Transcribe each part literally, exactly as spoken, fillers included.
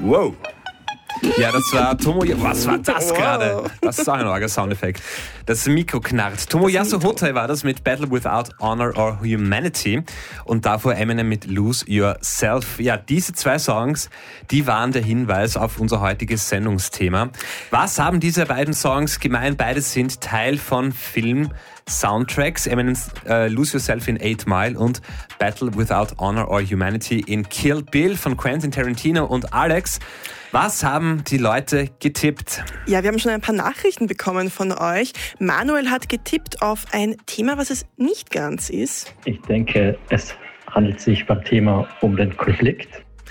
Wow. Ja, das war Tomoyasu. Was war das gerade? Das ist auch ein arger Soundeffekt. Das Mikro knarrt. Tomoyasu Hotei war das mit Battle Without Honor or Humanity und davor Eminem mit Lose Yourself. Ja, diese zwei Songs, die waren der Hinweis auf unser heutiges Sendungsthema. Was haben diese beiden Songs gemein? Beide sind Teil von Film-Soundtracks. Eminem's äh, Lose Yourself in Eight Mile und Battle Without Honor or Humanity in Kill Bill von Quentin Tarantino. Und Alex, was haben die Leute getippt? Ja, wir haben schon ein paar Nachrichten bekommen von euch. Manuel hat getippt auf ein Thema, was es nicht ganz ist. Ich denke, es handelt sich beim Thema um den Konflikt.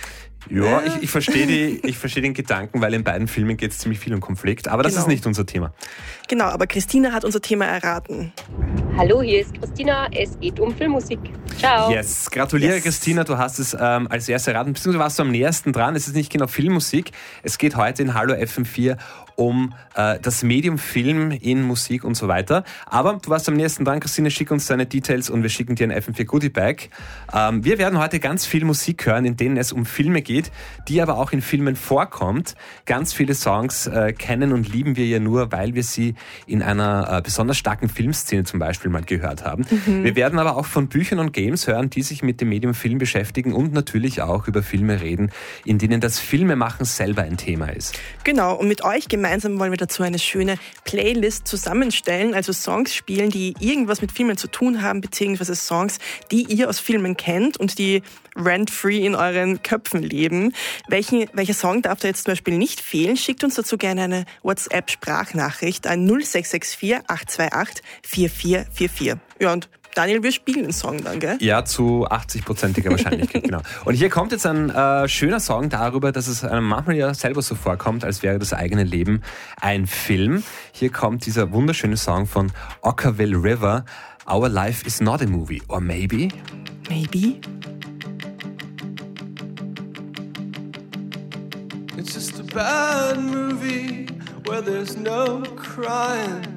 Ja, ich, ich verstehe die, ich verstehe den Gedanken, weil in beiden Filmen geht es ziemlich viel um Konflikt. Aber das Genau. ist nicht unser Thema. Genau, aber Christina hat unser Thema erraten. Hallo, hier ist Christina. Es geht um Filmmusik. Ciao. Yes, gratuliere Yes. Christina, du hast es ähm, als erste erraten, beziehungsweise warst du am nähersten dran. Es ist nicht genau Filmmusik. Es geht heute in Hallo F M vier um äh, das Medium Film in Musik und so weiter. Aber du warst am nächsten dran, Christine, schick uns deine Details und wir schicken dir ein F M vier Goodie Bag. Ähm, wir werden heute ganz viel Musik hören, in denen es um Filme geht, die aber auch in Filmen vorkommt. Ganz viele Songs äh, kennen und lieben wir ja nur, weil wir sie in einer äh, besonders starken Filmszene zum Beispiel mal gehört haben. Mhm. Wir werden aber auch von Büchern und Games hören, die sich mit dem Medium Film beschäftigen und natürlich auch über Filme reden, in denen das Filmemachen selber ein Thema ist. Genau, und mit euch gemeinsam wollen wir dazu eine schöne Playlist zusammenstellen, also Songs spielen, die irgendwas mit Filmen zu tun haben, beziehungsweise Songs, die ihr aus Filmen kennt und die rent-free in euren Köpfen leben. Welchen, welcher Song darf da jetzt zum Beispiel nicht fehlen? Schickt uns dazu gerne eine WhatsApp-Sprachnachricht an null sechs sechs vier acht zwei acht vier vier vier vier. Ja, und Daniel, wir spielen den Song dann, gell? Ja, zu achtzig-prozentiger Wahrscheinlichkeit, genau. Und hier kommt jetzt ein äh, schöner Song darüber, dass es einem manchmal ja selber so vorkommt, als wäre das eigene Leben ein Film. Hier kommt dieser wunderschöne Song von Okkervil River, Our Life is not a movie, or maybe? Maybe? It's just a bad movie where there's no crying.